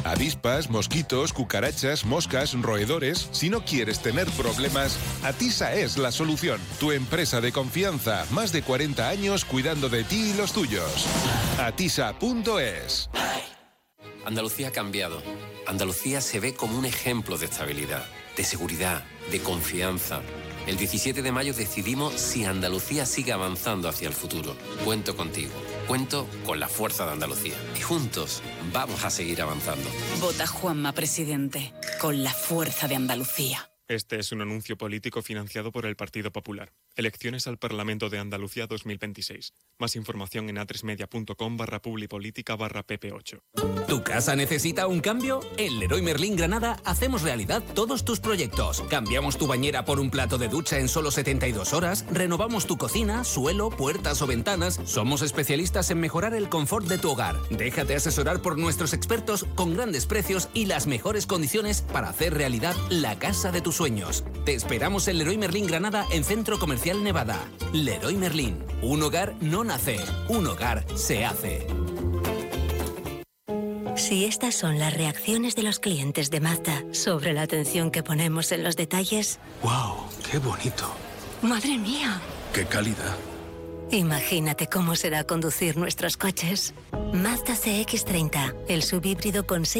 Avispas, mosquitos, cucarachas, moscas, roedores. Si no quieres tener problemas, Atisa es la solución. Tu empresa de confianza, más de 40 años cuidando de ti y los tuyos. Atisa.es. Andalucía ha cambiado. Andalucía se ve como un ejemplo de estabilidad, de seguridad, de confianza. El 17 de mayo decidimos si Andalucía sigue avanzando hacia el futuro. Cuento contigo. Cuento con la fuerza de Andalucía. Y juntos vamos a seguir avanzando. Vota Juanma Presidente. Con la fuerza de Andalucía. Este es un anuncio político financiado por el Partido Popular. Elecciones al Parlamento de Andalucía 2026. Más información en atresmedia.com/publipolítica/pp8. ¿Tu casa necesita un cambio? En Leroy Merlin Granada hacemos realidad todos tus proyectos. Cambiamos tu bañera por un plato de ducha en solo 72 horas, renovamos tu cocina, suelo, puertas o ventanas. Somos especialistas en mejorar el confort de tu hogar. Déjate asesorar por nuestros expertos con grandes precios y las mejores condiciones para hacer realidad la casa de tus sueños. Te esperamos en Leroy Merlin Granada en Centro Comercial Nevada. Leroy Merlin. Un hogar no nace, un hogar se hace. Si estas son las reacciones de los clientes de Mazda sobre la atención que ponemos en los detalles... ¡Wow! ¡Qué bonito! ¡Madre mía! ¡Qué calidad! Imagínate cómo será conducir nuestros coches. Mazda CX-30, el subhíbrido con 6